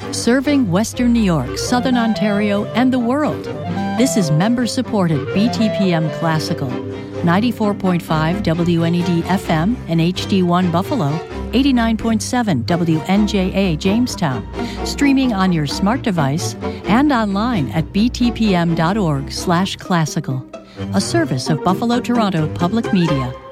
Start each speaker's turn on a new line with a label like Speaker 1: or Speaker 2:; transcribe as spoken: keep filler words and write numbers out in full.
Speaker 1: serving Western New York, Southern Ontario, and the world. This is member-supported B T P M Classical, ninety-four point five W N E D F M and H D one Buffalo, eighty-nine point seven W N J A Jamestown, streaming on your smart device and online at btpm.org slash classical, a service of Buffalo Toronto Public Media.